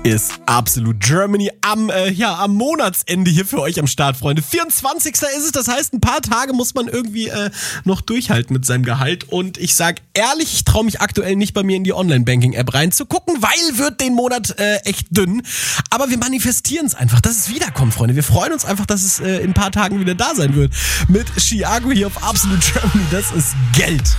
ist Absolute Germany am Monatsende hier für euch am Start, Freunde. 24. ist es, das heißt, ein paar Tage muss man irgendwie noch durchhalten mit seinem Gehalt. Und ich sag ehrlich, ich traue mich aktuell nicht bei mir in die Online-Banking-App reinzugucken, weil wird den Monat echt dünn. Aber wir manifestieren es einfach, dass es wiederkommt, Freunde. Wir freuen uns einfach, dass es in ein paar Tagen wieder da sein wird. Mit Chiago hier auf Absolute Germany, das ist Geld.